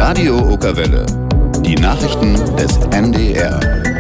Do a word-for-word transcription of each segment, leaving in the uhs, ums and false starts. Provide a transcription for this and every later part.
Radio Okerwelle. Die Nachrichten des N D R.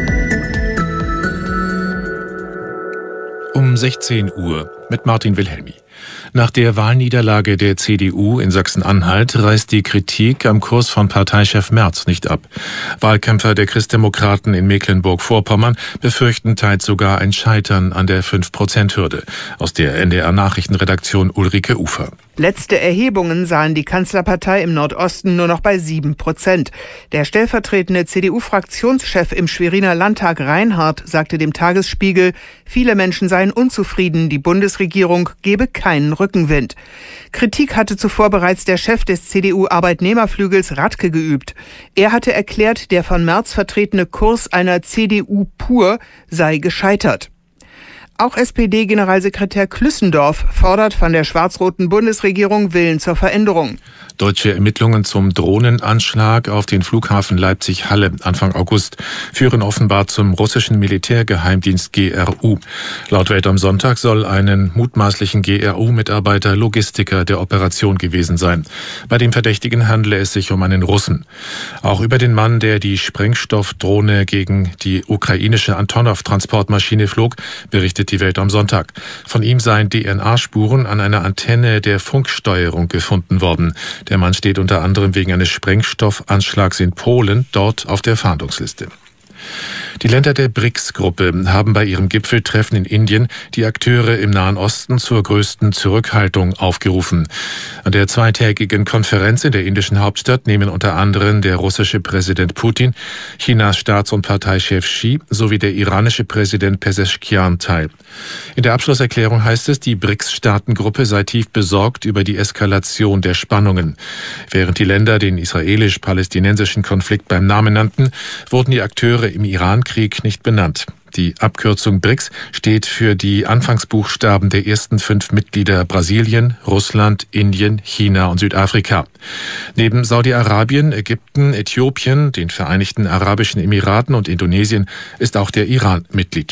Um sechzehn Uhr mit Martin Wilhelmi. Nach der Wahlniederlage der C D U in Sachsen-Anhalt reißt die Kritik am Kurs von Parteichef Merz nicht ab. Wahlkämpfer der Christdemokraten in Mecklenburg-Vorpommern befürchten teils sogar ein Scheitern an der fünf Prozent Hürde. Aus der N D R-Nachrichtenredaktion Ulrike Ufer. Letzte Erhebungen sahen die Kanzlerpartei im Nordosten nur noch bei sieben Prozent. Der stellvertretende C D U-Fraktionschef im Schweriner Landtag Reinhardt sagte dem Tagesspiegel, viele Menschen seien unzufrieden, die Bundesregierung gebe keinen Rückenwind. Kritik hatte zuvor bereits der Chef des C D U-Arbeitnehmerflügels Radke geübt. Er hatte erklärt, der von Merz vertretene Kurs einer C D U pur sei gescheitert. Auch S P D-Generalsekretär Klüssendorf fordert von der schwarz-roten Bundesregierung Willen zur Veränderung. Deutsche Ermittlungen zum Drohnenanschlag auf den Flughafen Leipzig-Halle Anfang August führen offenbar zum russischen Militärgeheimdienst G R U. Laut Welt am Sonntag soll einen mutmaßlichen G R U-Mitarbeiter Logistiker der Operation gewesen sein. Bei dem Verdächtigen handele es sich um einen Russen. Auch über den Mann, der die Sprengstoffdrohne gegen die ukrainische Antonov-Transportmaschine flog, berichtet die Welt am Sonntag. Von ihm seien D N A-Spuren an einer Antenne der Funksteuerung gefunden worden. Der Mann steht unter anderem wegen eines Sprengstoffanschlags in Polen dort auf der Fahndungsliste. Die Länder der B R I C S-Gruppe haben bei ihrem Gipfeltreffen in Indien die Akteure im Nahen Osten zur größten Zurückhaltung aufgerufen. An der zweitägigen Konferenz in der indischen Hauptstadt nehmen unter anderem der russische Präsident Putin, Chinas Staats- und Parteichef Xi sowie der iranische Präsident Pezeshkian teil. In der Abschlusserklärung heißt es, die B R I C S-Staatengruppe sei tief besorgt über die Eskalation der Spannungen. Während die Länder den israelisch-palästinensischen Konflikt beim Namen nannten, wurden die Akteure im Iran-Krieg nicht benannt. Die Abkürzung B R I C S steht für die Anfangsbuchstaben der ersten fünf Mitglieder Brasilien, Russland, Indien, China und Südafrika. Neben Saudi-Arabien, Ägypten, Äthiopien, den Vereinigten Arabischen Emiraten und Indonesien ist auch der Iran Mitglied.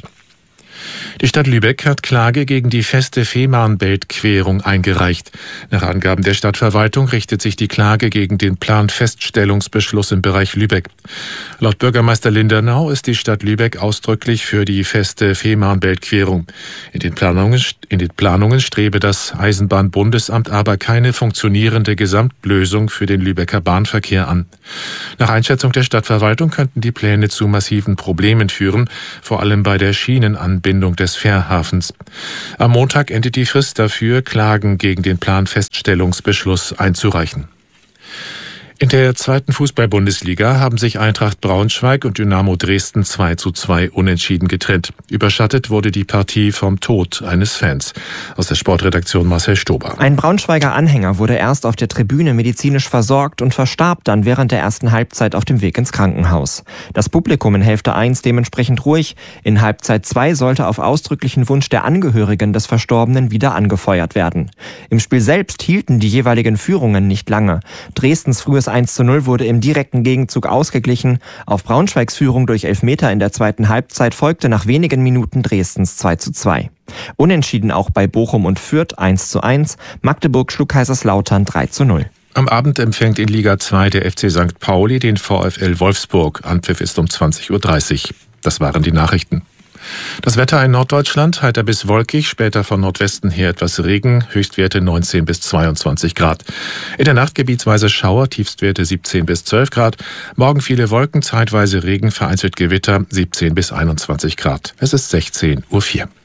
Die Stadt Lübeck hat Klage gegen die feste Fehmarnbelt-Querung eingereicht. Nach Angaben der Stadtverwaltung richtet sich die Klage gegen den Planfeststellungsbeschluss im Bereich Lübeck. Laut Bürgermeister Lindernau ist die Stadt Lübeck ausdrücklich für die feste Fehmarnbelt-Querung. In den Planungen, in den Planungen strebe das Eisenbahnbundesamt aber keine funktionierende Gesamtlösung für den Lübecker Bahnverkehr an. Nach Einschätzung der Stadtverwaltung könnten die Pläne zu massiven Problemen führen, vor allem bei der Schienenanbindung des Fährhafens. Am Montag endet die Frist dafür, Klagen gegen den Planfeststellungsbeschluss einzureichen. In der zweiten Fußball-Bundesliga haben sich Eintracht Braunschweig und Dynamo Dresden zwei zu zwei unentschieden getrennt. Überschattet wurde die Partie vom Tod eines Fans. Aus der Sportredaktion Marcel Stober. Ein Braunschweiger Anhänger wurde erst auf der Tribüne medizinisch versorgt und verstarb dann während der ersten Halbzeit auf dem Weg ins Krankenhaus. Das Publikum in Hälfte eins dementsprechend ruhig. In Halbzeit zwei sollte auf ausdrücklichen Wunsch der Angehörigen des Verstorbenen wieder angefeuert werden. Im Spiel selbst hielten die jeweiligen Führungen nicht lange. Dresdens frühes eins zu null wurde im direkten Gegenzug ausgeglichen. Auf Braunschweigs Führung durch Elfmeter in der zweiten Halbzeit folgte nach wenigen Minuten Dresdens zwei zu zwei. Unentschieden auch bei Bochum und Fürth eins zu eins. Magdeburg schlug Kaiserslautern drei zu null. Am Abend empfängt in Liga zwei der F C Sankt Pauli den VfL Wolfsburg. Anpfiff ist um zwanzig Uhr dreißig. Das waren die Nachrichten. Das Wetter in Norddeutschland, heiter bis wolkig, später von Nordwesten her etwas Regen, Höchstwerte neunzehn bis zweiundzwanzig Grad. In der Nacht gebietsweise Schauer, Tiefstwerte siebzehn bis zwölf Grad. Morgen viele Wolken, zeitweise Regen, vereinzelt Gewitter, siebzehn bis einundzwanzig Grad. Es ist sechzehn Uhr vier.